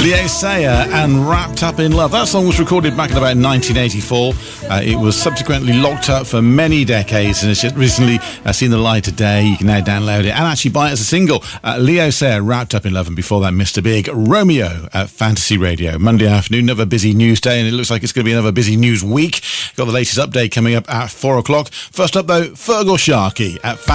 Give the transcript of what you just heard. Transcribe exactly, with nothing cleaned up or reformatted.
Leo Sayer and Wrapped Up in Love. That song was recorded back in about nineteen eighty-four. Uh, it was subsequently locked up for many decades and has just recently uh, seen the light of day. You can now download it and actually buy it as a single. Uh, Leo Sayer, Wrapped Up in Love, and before that, Mister Big, Romeo at Fantasy Radio. Monday afternoon, another busy news day, and it looks like it's going to be another busy news week. Got the latest update coming up at four o'clock. First up, though, Fergal Sharkey at